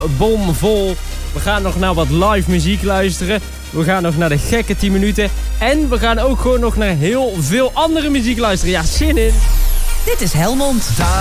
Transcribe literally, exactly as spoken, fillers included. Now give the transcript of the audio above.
bomvol. We gaan nog naar wat live muziek luisteren. We gaan nog naar de gekke tien minuten. En we gaan ook gewoon nog naar heel veel andere muziek luisteren. Ja, zin in. Dit is Helmond.